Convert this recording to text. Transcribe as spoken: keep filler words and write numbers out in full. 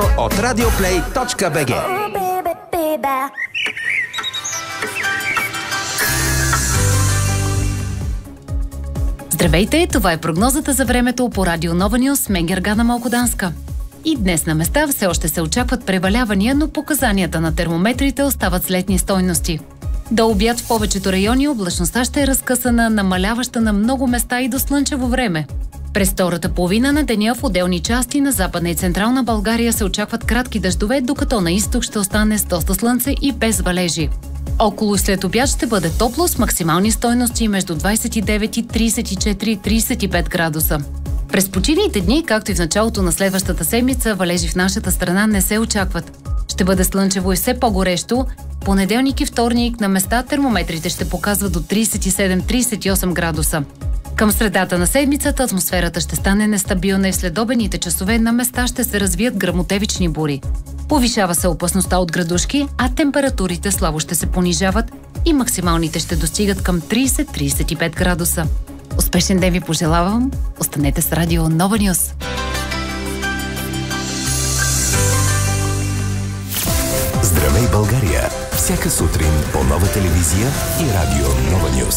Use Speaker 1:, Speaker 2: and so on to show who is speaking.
Speaker 1: от радиоплей точка би джи.
Speaker 2: Здравейте, това е прогнозата за времето по Радио Нова Нюс, мен Гергана Малкоданска. И днес на места все още се очакват превалявания, но показанията на термометрите остават с летни стойности. До обяд в повечето райони облачността ще е разкъсана, намаляваща на много места и до слънчево време. През втората половина на деня в отделни части на Западна и Централна България се очакват кратки дъждове, докато на изток ще остане с доста слънце и без валежи. Около и след обяд ще бъде топло с максимални стойности между двадесет и девет и тридесет и четири - тридесет и пет градуса. През почивните дни, както и в началото на следващата седмица, валежи в нашата страна не се очакват. Ще бъде слънчево и все по-горещо. Понеделник и вторник на места термометрите ще показват до тридесет и седем - тридесет и осем градуса. Към средата на седмицата атмосферата ще стане нестабилна и в следобедните часове на места ще се развият гръмотевични бури. Повишава се опасността от градушки, а температурите слабо ще се понижават и максималните ще достигат към тридесет - тридесет и пет градуса. Успешен ден ви пожелавам! Останете с Радио Нова Нюс!
Speaker 1: Здравей, България! Всяка сутрин по Нова телевизия и Радио Нова Нюс.